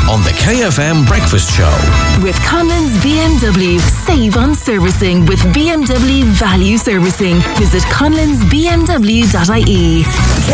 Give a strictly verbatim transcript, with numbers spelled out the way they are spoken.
on the K F M Breakfast Show. With Conlon's B M W. Save on servicing with B M W Value Servicing. Visit conlons b m w dot i e.